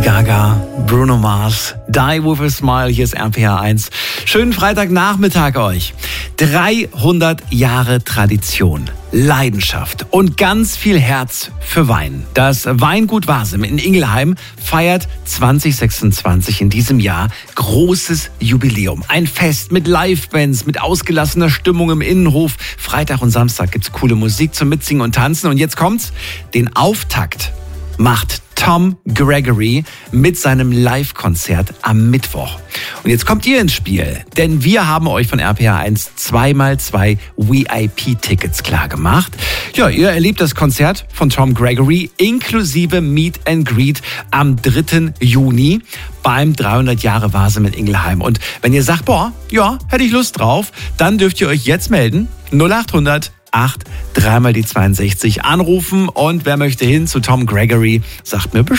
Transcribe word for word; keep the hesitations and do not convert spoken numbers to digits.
Gaga, Bruno Mars, Die With A Smile, hier ist R P R eins. Schönen Freitagnachmittag euch. dreihundert Jahre Tradition, Leidenschaft und ganz viel Herz für Wein. Das Weingut Wasem in Ingelheim feiert zwanzig sechsundzwanzig in diesem Jahr großes Jubiläum. Ein Fest mit Livebands, mit ausgelassener Stimmung im Innenhof. Freitag und Samstag gibt's coole Musik zum Mitsingen und Tanzen. Und jetzt kommt's, den Auftakt macht Tom Gregory mit seinem Live-Konzert am Mittwoch. Und jetzt kommt ihr ins Spiel, denn wir haben euch von R P R eins zwei mal zwei V I P-Tickets klargemacht. Ja, ihr erlebt das Konzert von Tom Gregory inklusive Meet and Greet am dritten Juni beim dreihundert Jahre Wasem in Ingelheim. Und wenn ihr sagt, boah, ja, hätte ich Lust drauf, dann dürft ihr euch jetzt melden. null acht hundert acht, dreimal die zweiundsechzig anrufen. Und wer möchte hin zu Tom Gregory, sagt mir Bescheid.